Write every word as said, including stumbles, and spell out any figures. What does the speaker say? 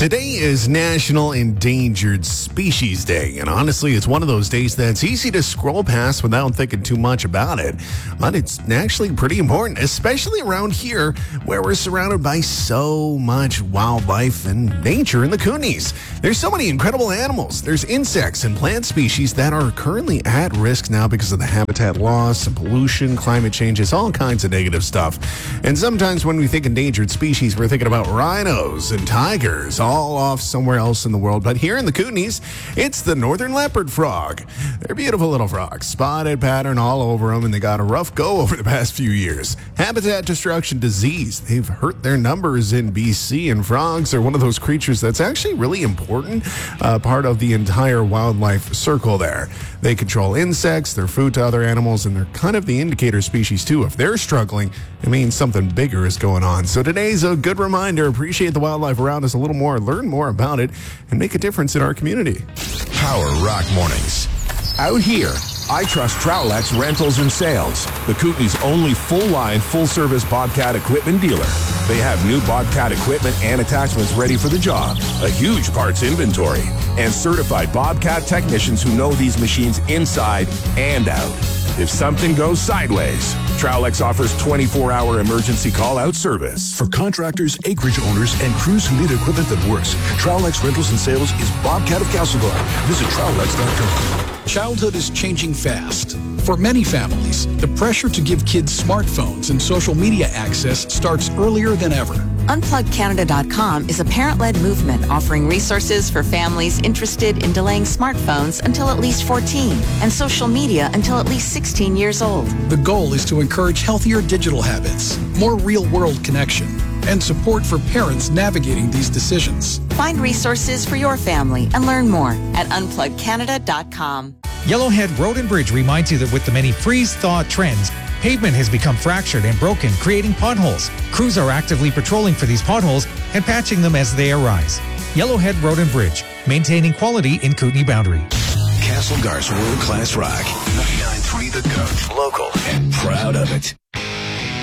Today is National Endangered Species Day, and honestly, it's one of those days that's easy to scroll past without thinking too much about it. But it's actually pretty important, especially around here where we're surrounded by so much wildlife and nature in the Kootenays. There's so many incredible animals. There's insects and plant species that are currently at risk now because of the habitat loss and pollution, climate changes, all kinds of negative stuff. And sometimes when we think endangered species, we're thinking about rhinos and tigers, all off somewhere else in the world. But here in the Kootenays, it's the northern leopard frog. They're beautiful little frogs, spotted pattern all over them, and they got a rough go over the past few years. Habitat destruction disease, they've hurt their numbers in B C, and frogs are one of those creatures that's actually really important, uh, part of the entire wildlife circle there. They control insects, they're food to other animals, and they're kind of the indicator species too. If they're struggling, it means something bigger is going on. So today's a good reminder. Appreciate the wildlife around us a little more, learn more about it, and make a difference in our community. Power Rock Mornings. Out here, I trust Trowlex Rentals and Sales, the Kootenays' only full-line, full-service Bobcat equipment dealer. They have new Bobcat equipment and attachments ready for the job, a huge parts inventory, and certified Bobcat technicians who know these machines inside and out. If something goes sideways, Trowlex offers twenty-four hour emergency call-out service. For contractors, acreage owners, and crews who need equipment that works, Trowlex Rentals and Sales is Bobcat of Castlegar. Visit Trowlex dot com. Childhood is changing fast. For many families, the pressure to give kids smartphones and social media access starts earlier than ever. Unplug Canada dot com is a parent-led movement offering resources for families interested in delaying smartphones until at least fourteen and social media until at least sixteen years old. The goal is to encourage healthier digital habits, more real-world connection, and support for parents navigating these decisions. Find resources for your family and learn more at Unplug Canada dot com. Yellowhead Road and Bridge reminds you that with the many freeze-thaw trends, pavement has become fractured and broken, creating potholes. Crews are actively patrolling for these potholes and patching them as they arise. Yellowhead Road and Bridge, maintaining quality in Kootenay boundary. Castlegar's world-class rock. ninety-nine point three The Goat. Local and proud of it.